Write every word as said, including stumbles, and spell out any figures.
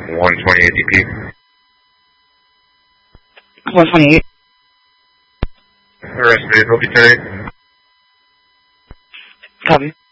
one twenty-eight D P. one twenty-eight. Arrest vehicle, be carried. Copy.